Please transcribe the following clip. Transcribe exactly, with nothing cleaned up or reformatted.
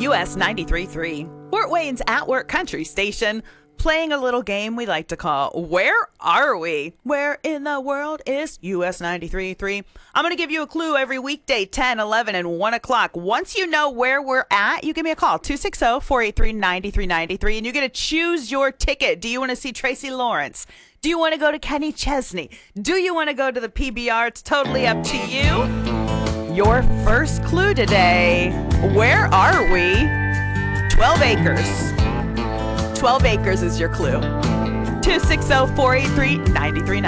U S ninety-three point three, Fort Wayne's At Work Country Station, playing a little game we like to call Where Are We? Where in the world is U S ninety-three point three? I'm going to give you a clue every weekday, ten, eleven, and one o'clock. Once you know where we're at, you give me a call, two six zero, four eight three, nine three nine three, and you get to choose your ticket. Do you want to see Tracy Lawrence? Do you want to go to Kenny Chesney? Do you want to go to the P B R? It's totally up to you. Your first clue today, where are we? twelve acres. twelve acres is your clue. two six zero, four eight three, nine three nine three.